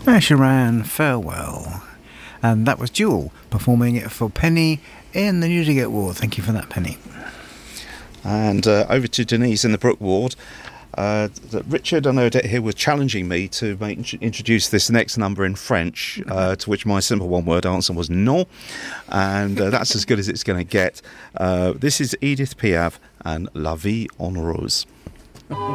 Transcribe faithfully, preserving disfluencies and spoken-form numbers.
Sharan, Farewell. And that was Jewel performing it for Penny in the Newdigate Ward. Thank you for that, Penny. And uh, over to Denise in the Brook Ward. Uh, Richard and Odette here were challenging me to make, introduce this next number in French, uh, to which my simple one-word answer was non, and uh, that's as good as it's going to get. Uh, this is Edith Piaf and La Vie en Rose.